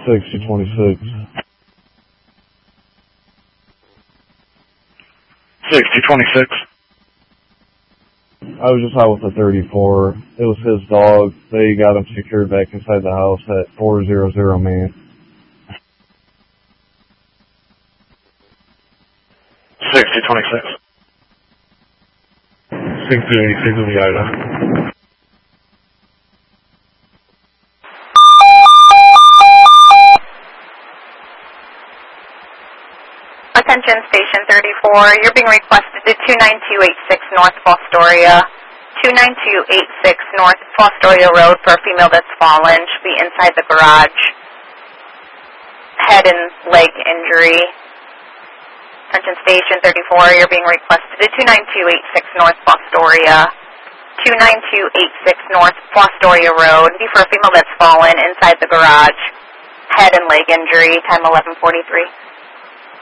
6026. 6026. I was just out with a 34. It was his dog. They got him secured back inside the house at 400 Main. 6026. 6086 of the item. Attention Station 34, you're being requested to 29286 North Fostoria. 29286 North Fostoria Road for a female that's fallen. Should be inside the garage. Head and leg injury. Attention Station 34, you're being requested to 29286 North Fostoria. 29286 North Fostoria Road. Be for a female that's fallen inside the garage. Head and leg injury, time 11:43.